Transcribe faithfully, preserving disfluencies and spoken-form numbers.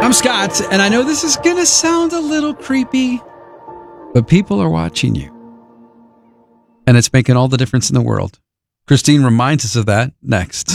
I'm Scott, and I know this is going to sound a little creepy, but people are watching you. And it's making all the difference in the world. Christine reminds us of that next.